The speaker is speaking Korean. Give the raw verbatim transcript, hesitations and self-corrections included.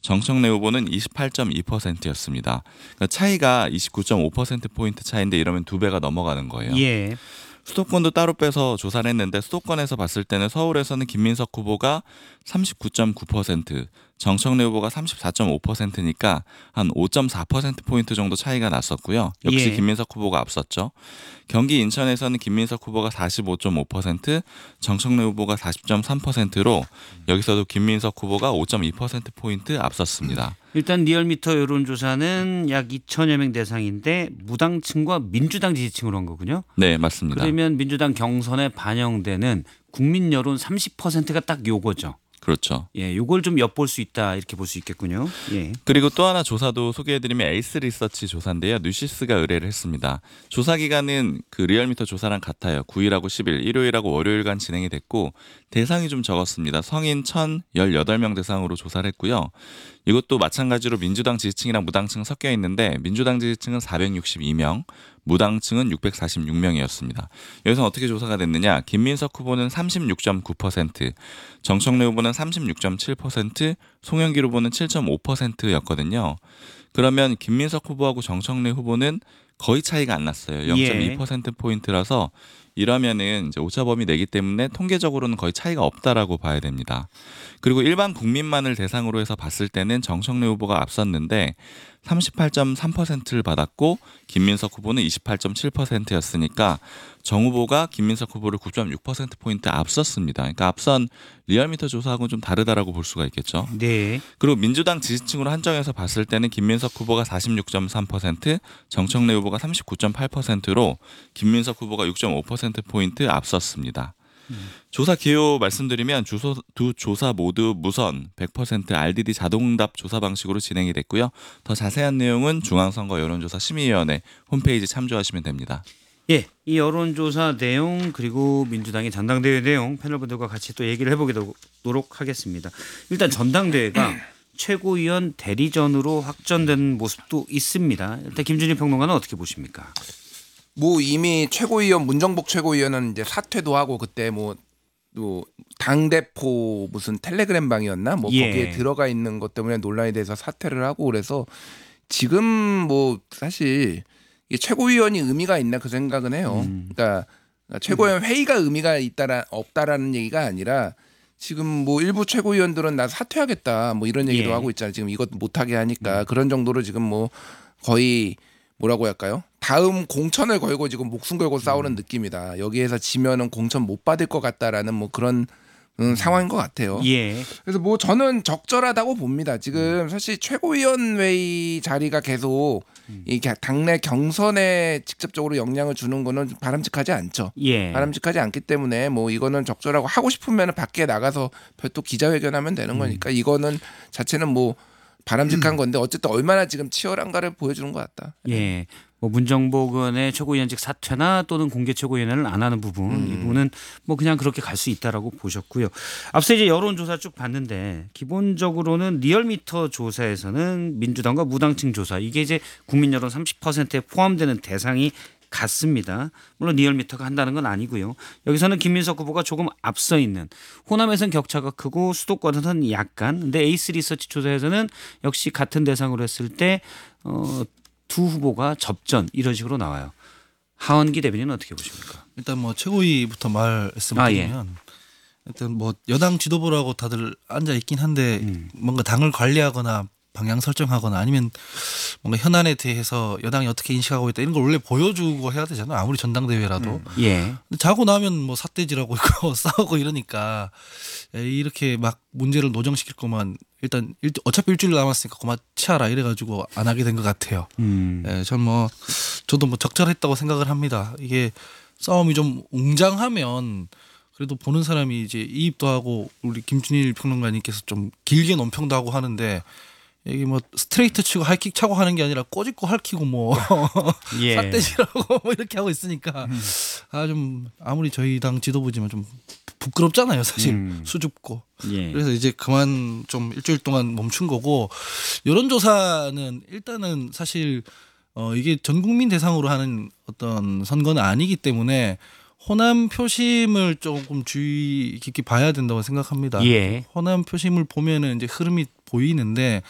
정청래 후보는 이십팔 점 이 퍼센트였습니다. 그러니까 차이가 이십구 점 오 퍼센트 포인트 차이인데 이러면 두 배가 넘어가는 거예요. 예. 수도권도 따로 빼서 조사를 했는데 수도권에서 봤을 때는 서울에서는 김민석 후보가 삼십구 점 구 퍼센트, 정청래 후보가 삼십사 점 오 퍼센트니까 한 오 점 사 퍼센트 포인트 정도 차이가 났었고요. 역시 예. 김민석 후보가 앞섰죠. 경기 인천에서는 김민석 후보가 사십오 점 오 퍼센트, 정청래 후보가 사십 점 삼 퍼센트로 여기서도 김민석 후보가 오 점 이 퍼센트 포인트 앞섰습니다. 일단 리얼미터 여론조사는 약 이천여 명 대상인데 무당층과 민주당 지지층으로 한 거군요. 네, 맞습니다. 그러면 민주당 경선에 반영되는 국민 여론 삼십 퍼센트가 딱 요거죠. 그렇죠. 예, 요걸 좀 엿볼 수 있다 이렇게 볼 수 있겠군요. 예. 그리고 또 하나 조사도 소개해드리면 에이스 리서치 조사인데요. 뉴시스가 의뢰를 했습니다. 조사 기간은 그 리얼미터 조사랑 같아요. 구 일하고 십 일, 일요일하고 월요일간 진행이 됐고 대상이 좀 적었습니다. 성인 천십팔 명 대상으로 조사를 했고요. 이것도 마찬가지로 민주당 지지층이랑 무당층 섞여 있는데 민주당 지지층은 사백육십이 명, 무당층은 육백사십육 명이었습니다. 여기서 어떻게 조사가 됐느냐? 김민석 후보는 삼십육 점 구 퍼센트, 정청래 후보는 삼십육 점 칠 퍼센트, 송영길 후보는 칠 점 오 퍼센트였거든요. 그러면 김민석 후보하고 정청래 후보는 거의 차이가 안 났어요. 영 점 이 퍼센트 포인트라서 이러면은 이제 오차범위 내기 때문에 통계적으로는 거의 차이가 없다라고 봐야 됩니다. 그리고 일반 국민만을 대상으로 해서 봤을 때는 정청래 후보가 앞섰는데 삼십팔 점 삼 퍼센트를 받았고 김민석 후보는 이십팔 점 칠 퍼센트였으니까 정 후보가 김민석 후보를 구 점 육 퍼센트 포인트 앞섰습니다. 그러니까 앞선 리얼미터 조사하고는 좀 다르다라고 볼 수가 있겠죠. 네. 그리고 민주당 지지층으로 한정해서 봤을 때는 김민석 후보가 사십육 점 삼 퍼센트, 정청래 후보가 삼십구 점 팔 퍼센트로 김민석 후보가 육 점 오 퍼센트 포인트 앞섰습니다. 음. 조사 기호 말씀드리면 주소, 두 조사 모두 무선 백 퍼센트 알디디 자동응답 조사 방식으로 진행이 됐고요. 더 자세한 내용은 중앙선거 여론조사 심의위원회 홈페이지 참조하시면 됩니다. 예, 이 여론조사 내용 그리고 민주당의 전당대회 내용 패널분들과 같이 또 얘기를 해보도록 하겠습니다. 일단 전당대회가 최고위원 대리전으로 확전되는 모습도 있습니다. 일단 김준일 평론가는 어떻게 보십니까? 뭐 이미 최고위원 문정복 최고위원은 이제 사퇴도 하고 그때 뭐 또 당대표 무슨 텔레그램 방이었나 뭐 예. 거기에 들어가 있는 것 때문에 논란이 돼서 사퇴를 하고 그래서 지금 뭐 사실 이게 최고위원이 의미가 있나 그 생각은 해요. 음. 그러니까 최고위원 회의가 의미가 있다라 없다라는 얘기가 아니라 지금 뭐 일부 최고위원들은 나 사퇴하겠다 뭐 이런 얘기도 예. 하고 있잖아요. 지금 이것 못하게 하니까 그런 정도로 지금 뭐 거의 뭐라고 할까요? 다음 공천을 걸고 지금 목숨 걸고 싸우는 느낌이다. 여기에서 지면은 공천 못 받을 것 같다라는 뭐 그런 음, 상황인 것 같아요. 예. 그래서 뭐 저는 적절하다고 봅니다. 지금 사실 최고위원회의 자리가 계속 이 당내 경선에 직접적으로 영향을 주는 거는 바람직하지 않죠. 예. 바람직하지 않기 때문에 뭐 이거는 적절하고 하고 싶으면 밖에 나가서 별도 기자회견하면 되는 거니까 이거는 자체는 뭐 바람직한 건데 어쨌든 얼마나 지금 치열한가를 보여주는 것 같다. 예. 뭐 문정복 의원의 최고위원직 사퇴나 또는 공개 최고위원회를 안 하는 부분 음. 이 부분은 뭐 그냥 그렇게 갈 수 있다라고 보셨고요. 앞서 이제 여론조사 쭉 봤는데 기본적으로는 리얼미터 조사에서는 민주당과 무당층 조사 이게 이제 국민 여론 삼십 퍼센트에 포함되는 대상이 같습니다. 물론 리얼미터가 한다는 건 아니고요. 여기서는 김민석 후보가 조금 앞서 있는 호남에서는 격차가 크고 수도권에서는 약간 근데 에이스 리서치 조사에서는 역시 같은 대상으로 했을 때 어, 두 후보가 접전 이런 식으로 나와요. 하원기 대변인은 어떻게 보십니까? 일단 뭐 최고위부터 말씀을 아, 예. 드리면 일단 뭐 여당 지도부라고 다들 앉아 있긴 한데 음. 뭔가 당을 관리하거나 방향 설정하거나 아니면 뭔가 현안에 대해서 여당이 어떻게 인식하고 있다 이런 걸 원래 보여주고 해야 되잖아요. 아무리 전당대회라도. 음. 예. 근데 자고 나면 뭐 삿대질하고 있고 싸우고 이러니까 이렇게 막 문제를 노정시킬 거만 일단 일, 어차피 일주일 남았으니까 그만 치아라 이래가지고 안 하게 된 것 같아요. 음. 예, 전 뭐 저도 뭐 적절했다고 생각을 합니다. 이게 싸움이 좀 웅장하면 그래도 보는 사람이 이제 이입도 하고 우리 김준일 평론가님께서 좀 길게 논평도 하고 하는데 이게 뭐 스트레이트 치고 하이킥 차고 하는 게 아니라 꼬집고 할퀴고 뭐 예. 삿대질하고 뭐 이렇게 하고 있으니까 아 좀 아무리 저희 당 지도부지만 좀 부끄럽잖아요 사실. 음. 수줍고. 예. 그래서 이제 그만 좀 일주일 동안 멈춘 거고 여론조사는 일단은 사실 어 이게 전 국민 대상으로 하는 어떤 선거는 아니기 때문에 호남 표심을 조금 주의 깊게 봐야 된다고 생각합니다. 예. 호남 표심을 보면은 이제 흐름이 보이는데